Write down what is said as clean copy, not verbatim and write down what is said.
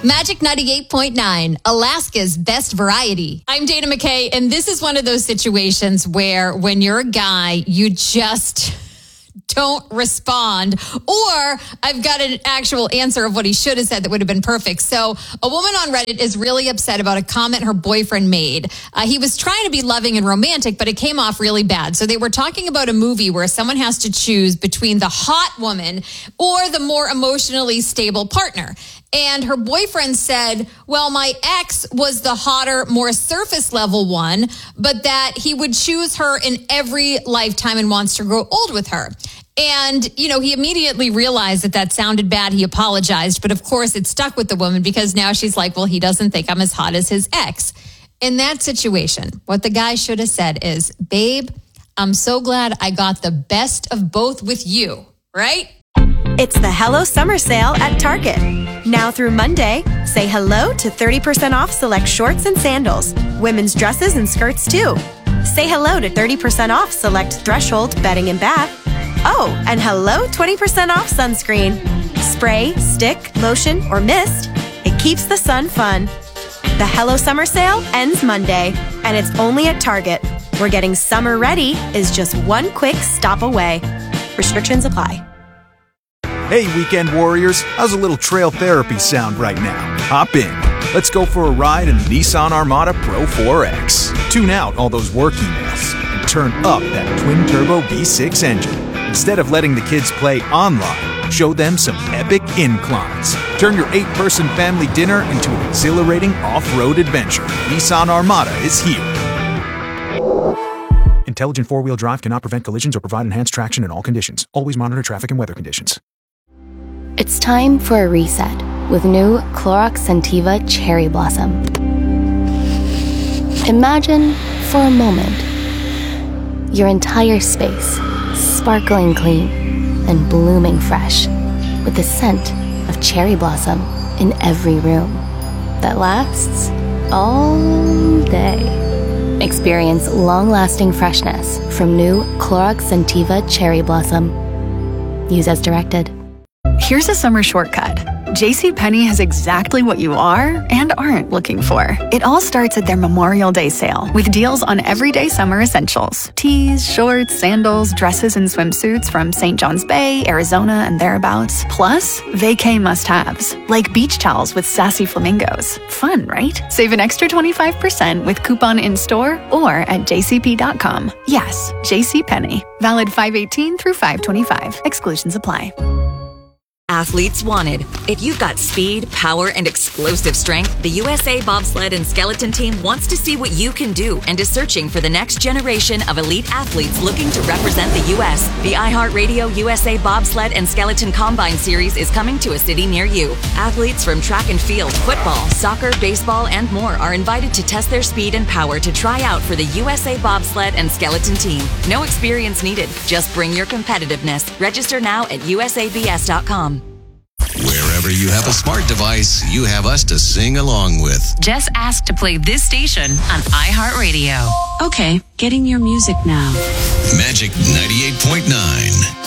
Magic 98.9, Alaska's best variety. I'm Dana McKay, and this is one of those situations where when you're a guy, you just don't respond. Or I've got an actual answer of what he should have said that would have been perfect. So a woman on Reddit is really upset about a comment her boyfriend made. He was trying to be loving and romantic, but it came off really bad. So they were talking about a movie where someone has to choose between the hot woman or the more emotionally stable partner. And her boyfriend said, well, my ex was the hotter, more surface level one, but that he would choose her in every lifetime and wants to grow old with her. And, he immediately realized that sounded bad. He apologized. But of course, it stuck with the woman because now she's like, well, he doesn't think I'm as hot as his ex. In that situation, what the guy should have said is, babe, I'm so glad I got the best of both with you, right? It's the Hello Summer Sale at Target. Now through Monday, say hello to 30% off select shorts and sandals, women's dresses and skirts too. Say hello to 30% off select Threshold bedding and bath. Oh, and hello 20% off sunscreen. Spray, stick, lotion, or mist. It keeps the sun fun. The Hello Summer Sale ends Monday, and it's only at Target, where getting summer ready is just one quick stop away. Restrictions apply. Hey, weekend warriors, how's a little trail therapy sound right now? Hop in. Let's go for a ride in the Nissan Armada Pro 4X. Tune out all those work emails and turn up that twin-turbo V6 engine. Instead of letting the kids play online, show them some epic inclines. Turn your 8-person family dinner into an exhilarating off-road adventure. Nissan Armada is here. Intelligent four-wheel drive cannot prevent collisions or provide enhanced traction in all conditions. Always monitor traffic and weather conditions. It's time for a reset with new Clorox Scentiva Cherry Blossom. Imagine, for a moment, your entire space sparkling clean and blooming fresh with the scent of cherry blossom in every room that lasts all day. Experience long-lasting freshness from new Clorox Scentiva Cherry Blossom. Use as directed. Here's a summer shortcut. JCPenney has exactly what you are and aren't looking for. It all starts at their Memorial Day sale with deals on everyday summer essentials. Tees, shorts, sandals, dresses, and swimsuits from St. John's Bay, Arizona, and thereabouts. Plus, vacay must-haves, like beach towels with sassy flamingos. Fun, right? Save an extra 25% with coupon in-store or at jcp.com. Yes, JCPenney. Valid 5/18 through 5/25. Exclusions apply. Athletes wanted. If you've got speed, power, and explosive strength, the USA Bobsled and Skeleton Team wants to see what you can do and is searching for the next generation of elite athletes looking to represent the U.S. The iHeartRadio USA Bobsled and Skeleton Combine Series is coming to a city near you. Athletes from track and field, football, soccer, baseball, and more are invited to test their speed and power to try out for the USA Bobsled and Skeleton Team. No experience needed. Just bring your competitiveness. Register now at usabs.com. Wherever you have a smart device, you have us to sing along with. Just ask to play this station on iHeartRadio. Okay, getting your music now. Magic 98.9.